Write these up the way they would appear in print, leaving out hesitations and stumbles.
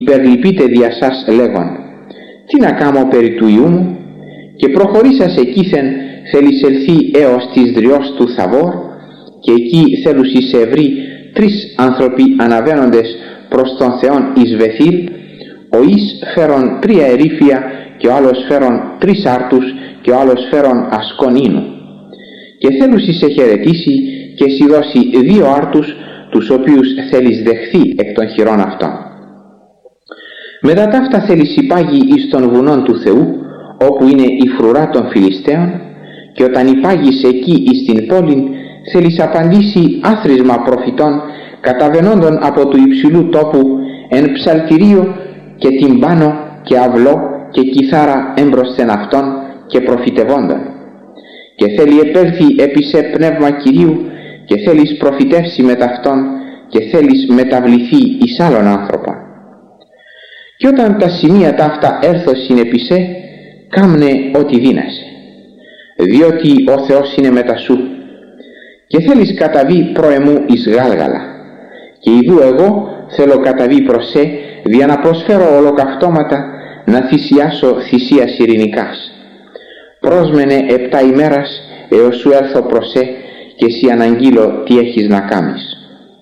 υπερλυπείτε δια σας λέγον, τι να κάμω περί του Υιού μου, και προχωρήσας εκείθεν θέλεις ελθεί έως της δριός του Θαβόρ, και εκεί θέλουσι σε βρει 3 άνθρωποι αναβαίνοντες προς τον Θεόν εις Βεθήλ, ο εις φέρον 3 ερήφια και ο άλλος φέρον 3 άρτους και ο άλλος φέρον ασκόν ίνου, και θέλουσι σε χαιρετήσει και σοι δώσει 2 άρτους, τους οποίους θέλεις δεχθεί εκ των χειρών αυτών. Μετά ταύτα θέλεις υπάγει εις των βουνών του Θεού, όπου είναι η φρουρά των Φιλιστέων, και όταν υπάγεις εκεί εις την πόλην, θέλεις απαντήσει άθροισμα προφητών, καταβαινόντων από του υψηλού τόπου εν ψαλτηρίο και τυμπάνο και αυλό και κιθάρα έμπροσθεν αυτών και προφητευόντων. Και θέλει επέλθει επί σε πνεύμα Κυρίου και θέλεις προφητεύσει με ταυτόν και θέλεις μεταβληθεί εις άλλον άνθρωπο. Και όταν τα σημεία ταύτα έρθωσιν επί σε, κάμνε ό,τι δύνασε, διότι ο Θεός είναι μετά σου, και θέλεις καταβεί προεμού εις Γάλγαλα, και ιδού εγώ θέλω καταβεί προς σε, δια να προσφέρω ολοκαυτώματα, να θυσιάσω θυσίας ειρηνικάς. Πρόσμενε 7 ημέρας έως σου έρθω προς σε, και εσύ αναγγείλω τι έχεις να κάμεις.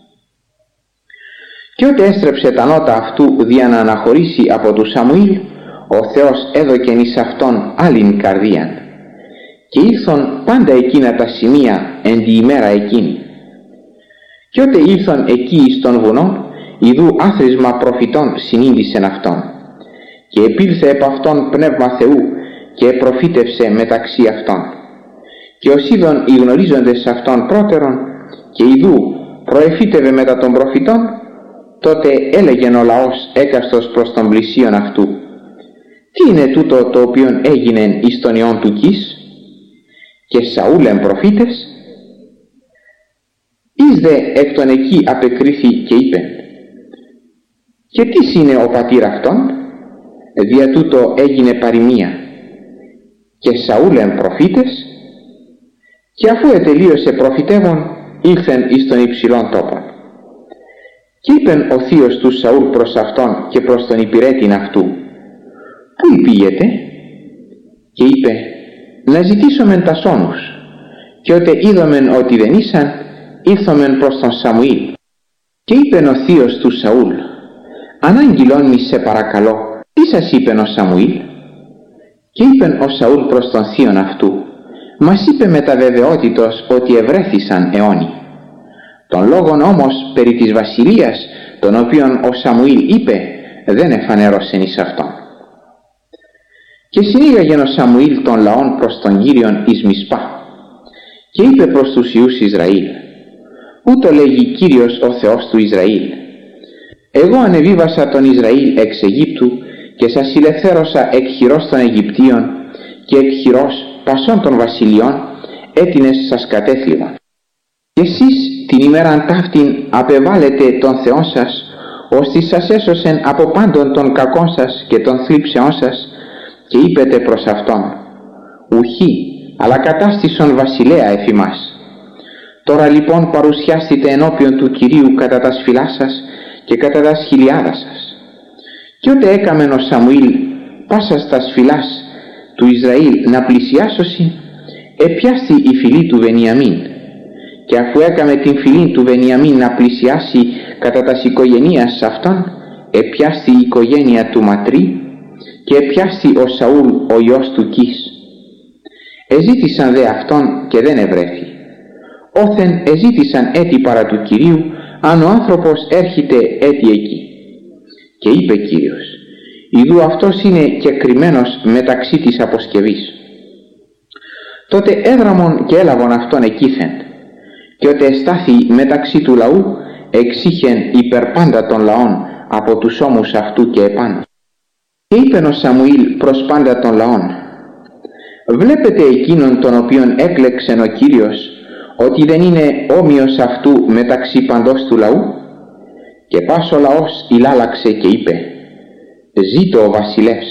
Και ότε έστρεψε τα νότα αυτού δια να αναχωρήσει από του Σαμουήλ, ο Θεός έδωκεν εις αυτόν άλλην καρδίαν, και ήλθον πάντα εκείνα τα σημεία εν τη ημέρα εκείνη. Και ότε ήλθον εκεί εις των βουνών, ιδού άθροισμα προφητών συνήντησεν αυτόν, και επήλθε επ' αυτόν πνεύμα Θεού και προφήτευσε μεταξύ αυτών. Και ως είδον οι γνωρίζοντες αυτών πρώτερον, και ιδού προεφήτευε μετά των προφητών, τότε έλεγεν ο λαός έκαστος προς τον πλησίον αυτού, τι είναι τούτο το οποίον έγινεν εις τον ιόν του Κις, και Σαούλεν προφήτες? Εις δε εκ των εκεί απεκρίθη και είπε, και τι είναι ο πατήρ αυτόν? Δια τούτο έγινε παροιμία, και Σαούλεν προφήτες? Και αφού ετελείωσε προφητεύων, ήλθεν εις τον υψηλόν τόπον. Και είπεν ο θείος του Σαούλ προς αυτόν και προς τον υπηρέτην αυτού, πού υπήγετε? Και είπε, να ζητήσομεν τα σώνους. Και ότε είδομεν ότι δεν ήσαν, ήρθομεν προς τον Σαμουήλ. Και είπεν ο θείος του Σαούλ, ανάγγειλον μη σε παρακαλώ, τι σας είπεν ο Σαμουήλ? Και είπεν ο Σαούλ προς τον θείον αυτού, μας είπε με τα βεβαιότητος ότι ευρέθησαν αιώνι. Τον λόγον όμως περί της βασιλείας, τον οποίον ο Σαμουήλ είπε, δεν εφανέρωσεν εις αυτόν. Και συνήγαγεν ο Σαμουήλ των λαών προς τον Κύριον εις Μισπά, και είπε προς τους Υιούς Ισραήλ, ούτω λέγει Κύριος ο Θεός του Ισραήλ, εγώ ανεβίβασα τον Ισραήλ εξ Αιγύπτου και σας ηλευθέρωσα εκ χειρός των Αιγυπτίων και εκ χειρός πασών των βασιλειών έτινες σας κατέθλιβαν. Και εσείς την ημέραν ταύτην απεβάλλετε τον Θεόν σας, ώστε σας έσωσεν από πάντων των κακών σας και των θλίψεών σας, και είπετε προς αυτόν, ουχή, αλλά κατάστησον βασιλέα εφ' ημάς. Τώρα λοιπόν παρουσιάστητε ενώπιον του Κυρίου κατά τα σφυλά σας και κατά τα χιλιάδα σας. Και ότε έκαμεν ο Σαμουήλ πάσα στα σφυλάς του Ισραήλ να πλησιάσωσι, επιάστη η φυλή του Βενιαμίν. Και αφού έκαμε την φυλή του Βενιαμίν να πλησιάσει κατά τας οικογενείας αυτών, επιάστη η οικογένεια του Ματρί και επιάστη ο Σαούλ ο ιός του Κις. Εζήτησαν δε αυτόν και δεν ευρέθη. Όθεν εζήτησαν έτη παρά του Κυρίου, αν ο άνθρωπος έρχεται έτη εκεί. Και είπε Κύριος, ιδού αυτός είναι και κρυμμένος μεταξύ της αποσκευής. Τότε έδραμον και έλαβον αυτόν εκείθεν, και ότε εστάθη μεταξύ του λαού, εξήχεν υπερπάντα των λαών από τους ώμους αυτού και επάνω. Και είπεν ο Σαμουήλ προς πάντα των λαών, βλέπετε εκείνον τον οποίον έκλεξεν ο Κύριος, ότι δεν είναι όμοιος αυτού μεταξύ παντός του λαού? Και πας ο λαός ηλάλαξε και είπε, ζήτω ο βασιλεύς.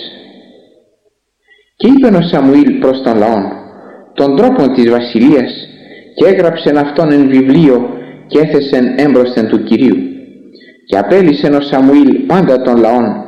Και είπεν ο Σαμουήλ προς τον λαόν, των τρόπων της βασιλείας, και έγραψεν αυτόν εν βιβλίο και έθεσεν έμπροσθεν του Κυρίου. Και απέλυσεν ο Σαμουήλ πάντα των λαών